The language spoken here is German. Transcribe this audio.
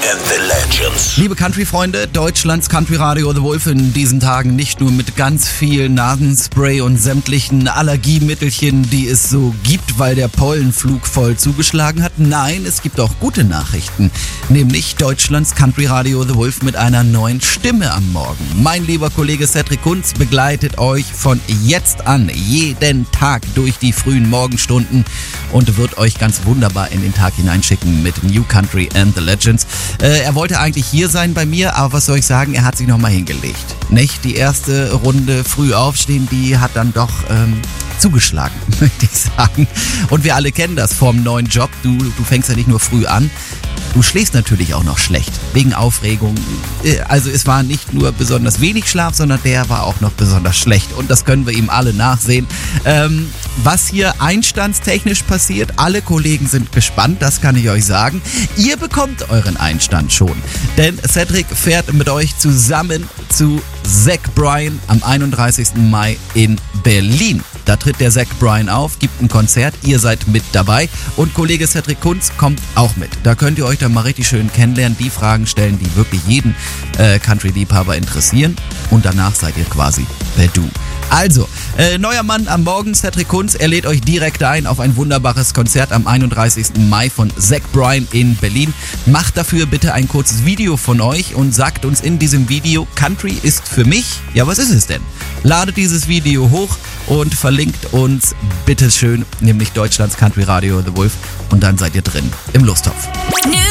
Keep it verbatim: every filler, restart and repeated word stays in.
and the Legends. Liebe Country-Freunde, Deutschlands Country-Radio The Wolf in diesen Tagen nicht nur mit ganz viel Nasenspray und sämtlichen Allergiemittelchen, die es so gibt, weil der Pollenflug voll zugeschlagen hat. Nein, es gibt auch gute Nachrichten, nämlich Deutschlands Country-Radio The Wolf mit einer neuen Stimme am Morgen. Mein lieber Kollege Cedric Kunz begleitet euch von jetzt an jeden Tag durch die frühen Morgenstunden und wird euch ganz wunderbar in den Tag hineinschicken mit New Country and the Legends. Äh, er wollte eigentlich hier sein bei mir, aber was soll ich sagen, er hat sich nochmal hingelegt. Nicht? Die erste Runde früh aufstehen, die hat dann doch ähm, zugeschlagen, möchte ich sagen. Und wir alle kennen das vom neuen Job. Du, du fängst ja nicht nur früh an, du schläfst natürlich auch noch schlecht, wegen Aufregung. Also es war nicht nur besonders wenig Schlaf, sondern der war auch noch besonders schlecht. Und das können wir ihm alle nachsehen. Ähm, was hier einstandstechnisch passiert, alle Kollegen sind gespannt, das kann ich euch sagen. Ihr bekommt euren Einstand schon. Denn Cedric fährt mit euch zusammen zu Zach Bryan am einunddreißigsten Mai in Berlin. Da tritt der Zach Bryan auf, gibt ein Konzert, ihr seid mit dabei und Kollege Cedric Kunz kommt auch mit. Da könnt ihr euch dann mal richtig schön kennenlernen, die Fragen stellen, die wirklich jeden äh, Country-Liebhaber interessieren und danach seid ihr quasi per Du. Also, äh, neuer Mann am Morgen, Cedric Kunz, er lädt euch direkt ein auf ein wunderbares Konzert am einunddreißigsten Mai von Zach Bryan in Berlin. Macht dafür bitte ein kurzes Video von euch und sagt uns in diesem Video, Country ist für mich, ja was ist es denn? Ladet dieses Video hoch und verlinkt uns bitteschön, nämlich Deutschlands Country Radio The Wolf und dann seid ihr drin im Lostopf.